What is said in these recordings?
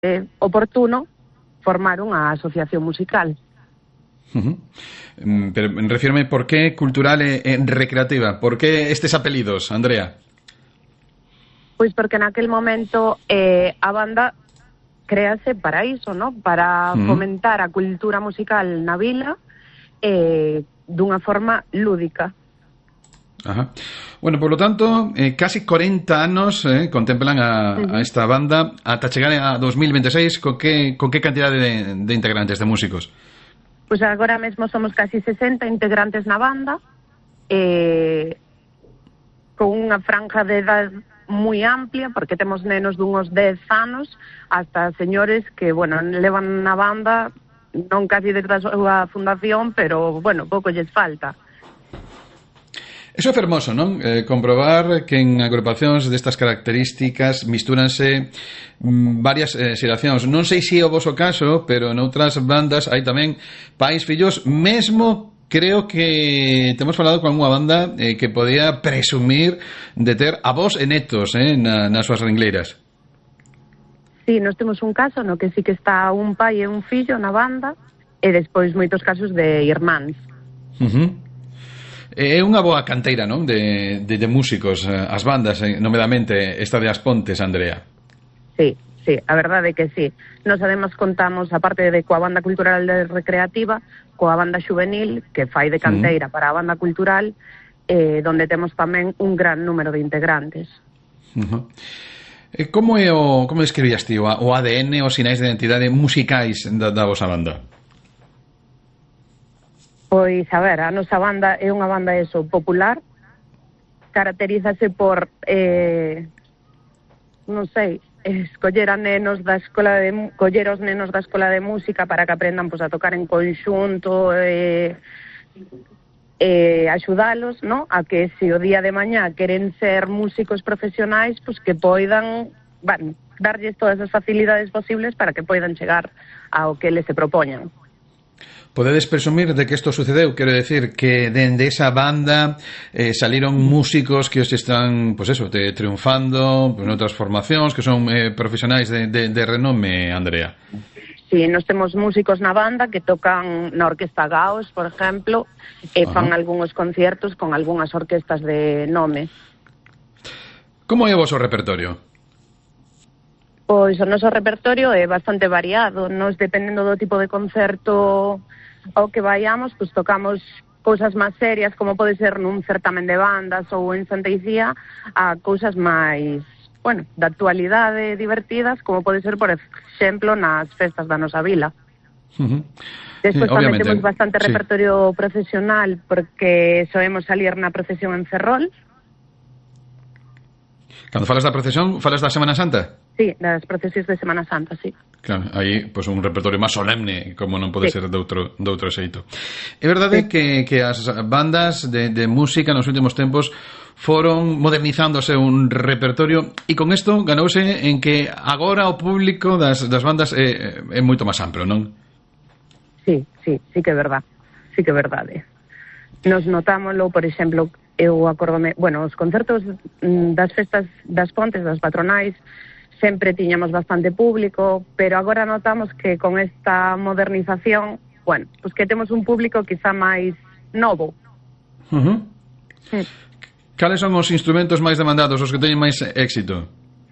oportuno formar unha asociación musical. Pero refírome, por qué cultural e recreativa? Por qué estes apelidos, Andrea? Pois porque naquel momento a banda créase para iso, ¿no? Para fomentar a cultura musical na vila dunha forma lúdica. Ajá. Bueno, por lo tanto, casi 40 anos contemplan a esta banda ata chegar a 2026. Con que cantidade de integrantes, de músicos? Pois agora mesmo somos casi 60 integrantes na banda, con unha franja de edad moi amplia, porque temos nenos dunhos 10 anos hasta señores que, bueno, levan na banda non casi desde a súa fundación, pero, bueno, pouco lles falta. Eso é fermoso, non? Comprobar que en agrupacións destas características mistúranse varias xeracións. Non sei se é o voso caso, pero noutras bandas hai tamén pais, fillos, mesmo creo que temos falado con unha banda que podía presumir de ter avós e netos nas súas ringleiras. Sí, nós temos un caso no que sí que está un pai e un fillo na banda, e despois moitos casos de irmáns. É unha boa canteira, non? De músicos, as bandas, nomeadamente esta de As Pontes, Andrea. Sí, a verdade é que sí. Nos además contamos, aparte de coa banda cultural de recreativa, coa banda xuvenil, que fai de canteira para a banda cultural, donde temos tamén un gran número de integrantes. Como describías ti o ADN, os sinais de identidade musicais da vosa banda? Pois, a ver, a nosa banda é unha banda popular, caracterízase por, non sei, coller os nenos da escola de música para que aprendan a tocar en conxunto, axudalos, ¿no? A que se o día de mañá queren ser músicos profesionais, pues que poidan darlles todas as facilidades posibles para que poidan chegar ao que les se propoñan. Podedes presumir de que isto sucedeu? Quero decir que dende esa banda saliron músicos que os están, pues eso, triunfando en outras formacións, que son profesionais de renome, Andrea. Sí, nós temos músicos na banda que tocan na Orquesta Gaos, por exemplo, e fan algúns conciertos con algunhas orquestas de nome. Como é o voso repertorio? Pois o noso repertorio é bastante variado. Nos, dependendo do tipo de concerto ao que vayamos, pois tocamos cousas máis serias, como pode ser nun certamen de bandas ou en Santa Icía, a cousas máis, bueno, da actualidade, divertidas, como pode ser, por exemplo, nas festas da nosa vila. Despois tamén temos bastante repertorio procesional, porque soemos salir na procesión en Ferrol. Cando falas da procesión, falas da Semana Santa? Sí, das procesións de Semana Santa, sí. Claro, aí, pois, un repertorio máis solemne, como non pode ser de outro xeito. É verdade que as bandas de música nos últimos tempos foron modernizándose un repertorio, e con isto ganouse en que agora o público das bandas é moito máis amplo, non? Sí que é verdade. Sí que é verdade. Nos notámoslo, por exemplo, eu acordome, bueno, os concertos das festas das Pontes, das patronais, sempre tiñamos bastante público, pero agora notamos que con esta modernización, bueno, pues que temos un público quizá máis novo. Cales son os instrumentos máis demandados, os que teñen máis éxito?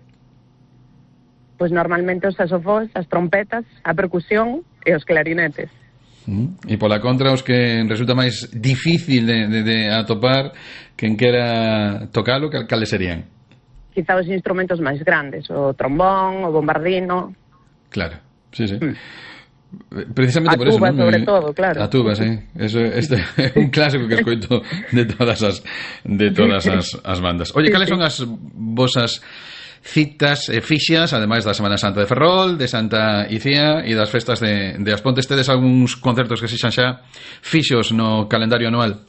Pois normalmente os saxofóns, as trompetas, a percusión e os clarinetes. E pola contra, os que resulta máis difícil de atopar, quen quera tocalo, cales serían? Quizá os instrumentos máis grandes, o trombón, o bombardino. Claro, sí. Precisamente por eso, a tuba, ¿no? Sobre todo, claro. A tuba, sí. Este é un clásico que escoito de todas as bandas. Oye, cales son as vosas citas fixas, ademais da Semana Santa de Ferrol, de Santa Icía e das festas de As Pontes? Tedes algúns concertos que sexan xa fixos no calendario anual?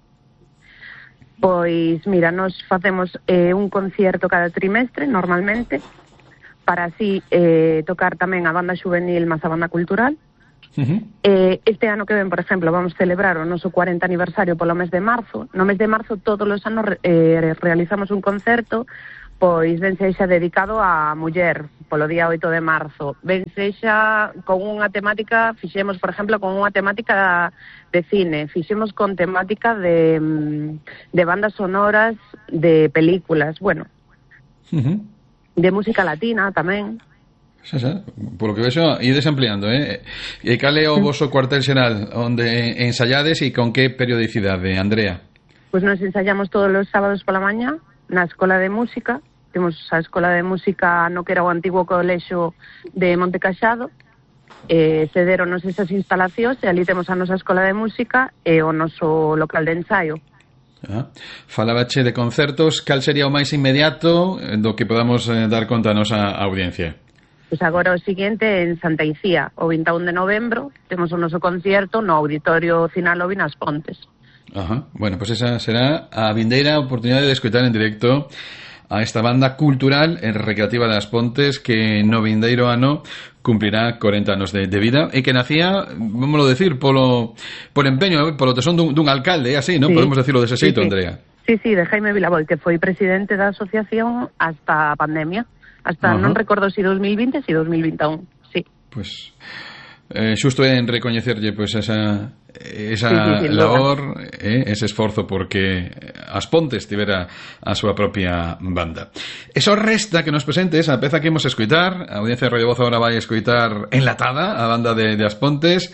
Pois, mira, nos facemos un concierto cada trimestre, normalmente, para así tocar tamén a banda xuvenil máis a banda cultural. Este ano que ven, por exemplo, vamos celebrar o noso 40 aniversario polo mes de marzo. No mes de marzo, todos os anos realizamos un concerto Pois ben sexa dedicado á muller polo día 8 de marzo. Ben sexa con unha temática, fixemos, por exemplo, con unha temática de cine, fixemos con temática de bandas sonoras de películas, bueno, de música latina tamén. Xa. Por lo que vexo, ides ampliando, E cal é o voso cuartel xeral onde ensayades e con que periodicidade, Andrea? Pois nos ensayamos todos os sábados pola mañá na Escola de Música. Temos a Escola de Música no que era o antigo colexo de Montecaxado. Cederonos esas instalacións e ali temos a nosa Escola de Música e o noso local de ensaio. Falabache de concertos, cal sería o máis inmediato do que podamos dar conta a nosa audiencia? Pois agora o seguinte en Santa Icía, o 21 de novembro, temos o noso concierto no Auditorio Cinalovi nas Pontes. Bueno, pues esa será a vindeira oportunidade de escoitar en directo a esta banda cultural e recreativa das Pontes que no vindeiro ano cumprirá 40 anos de vida e que nacía, vámoslo decir, polo empeño, polo tesón dun alcalde, así, non? Sí. Podemos decirlo dese xeito, sí. Andrea. Sí, de Jaime Vilaboi, que foi presidente da asociación hasta a pandemia, hasta non recordo si 2020 si 2021, sí. Pues xusto en recoñecerlle pois esa labor, ese esforzo porque as Pontes tivera a súa propia banda. Eso resta que nos presentes a peza que imos escoitar. A audiencia de Radio Voz agora vai escoitar enlatada a banda de as Pontes.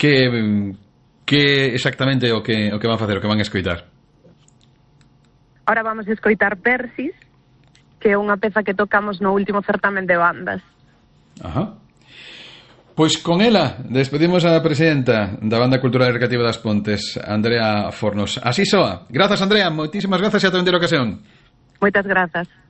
Que exactamente o que van a facer, o que van a escoitar? Ahora vamos a escoitar Persis, que é unha peza que tocamos no último certamen de bandas. Pois con ela despedimos a presidenta da Banda Cultural e Recreativa das Pontes, Andrea Fornos. Así soa. Grazas, Andrea, moitísimas grazas e ata outra ocasión. Moitas grazas.